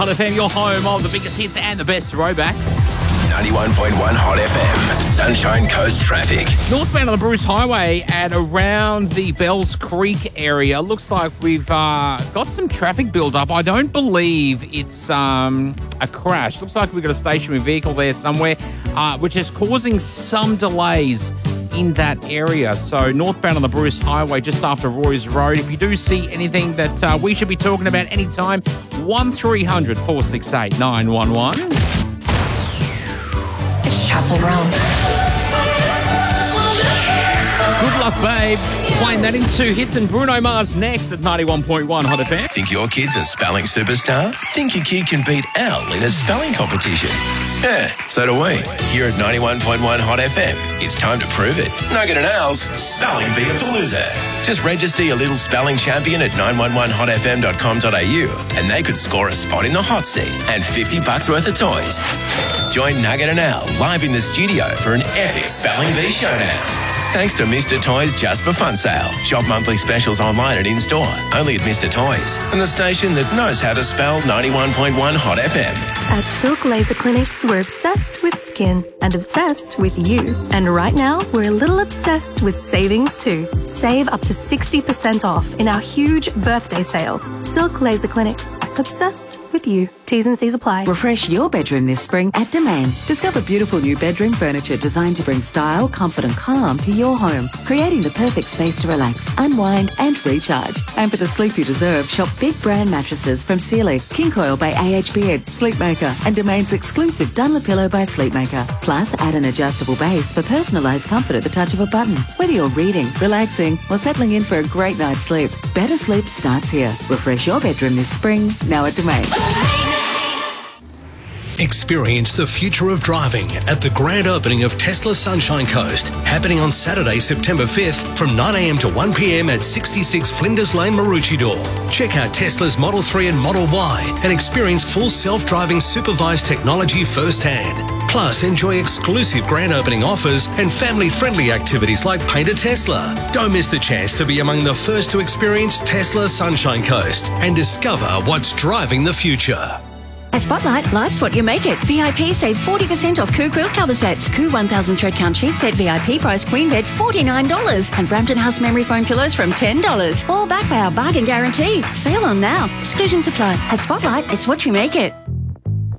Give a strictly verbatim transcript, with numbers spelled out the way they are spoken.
Hot F M, your home of the biggest hits and the best throwbacks. ninety-one point one Hot F M, Sunshine Coast traffic. Northbound on the Bruce Highway and around the Bells Creek area, looks like we've uh, got some traffic build up. I don't believe it's um, a crash. Looks like we've got a stationary vehicle there somewhere, uh, which is causing some delays in that area. So northbound on the Bruce Highway, just after Roy's Road. If you do see anything that uh, we should be talking about anytime, one three hundred four six eight nine one one. It's Chapel Roan. Good luck, babe. Playing that into hits and Bruno Mars next at ninety-one point one Hot F M. Think your kid's a spelling superstar? Think your kid can beat Al in a spelling competition? Yeah, so do we. Here at ninety-one point one Hot F M, it's time to prove it. Nugget and Al's Spelling Beapalooza. Just register your little spelling champion at nine one one hot f m dot com dot a u and they could score a spot in the hot seat and fifty bucks worth of toys. Join Nugget and Al live in the studio for an epic Spelling Bee showdown. Thanks to Mister Toys Just for Fun sale. Shop monthly specials online and in-store. Only at Mister Toys. And the station that knows how to spell ninety-one point one Hot F M. At Silk Laser Clinics, we're obsessed with skin and obsessed with you. And right now, we're a little obsessed with savings too. Save up to sixty percent off in our huge birthday sale. Silk Laser Clinics, obsessed with you. T's and C's apply. Refresh your bedroom this spring at Domain. Discover beautiful new bedroom furniture designed to bring style, comfort and calm to your home, creating the perfect space to relax, unwind and recharge. And for the sleep you deserve, shop big brand mattresses from Sealy, King Coil by A H Beard, Sleepmaker and Domain's exclusive Dunlopillow by Sleepmaker. Plus, add an adjustable base for personalised comfort at the touch of a button. Whether you're reading, relaxing or settling in for a great night's sleep, better sleep starts here. Refresh your bedroom this spring, now at Domain. Experience the future of driving at the grand opening of Tesla Sunshine Coast, happening on Saturday, September fifth from nine a m to one p m at sixty-six Flinders Lane, Maroochydore. Check out Tesla's Model three and Model Y and experience full self-driving supervised technology firsthand. Plus, enjoy exclusive grand opening offers and family-friendly activities like Paint a Tesla. Don't miss the chance to be among the first to experience Tesla Sunshine Coast and discover what's driving the future. At Spotlight, life's what you make it. V I P save forty percent off Coo quilt cover sets. Coo one thousand thread count sheet set V I P price queen bed forty-nine dollars. And Brampton House memory foam pillows from ten dollars. All backed by our bargain guarantee. Sale on now. Exclusions apply. At Spotlight, it's what you make it.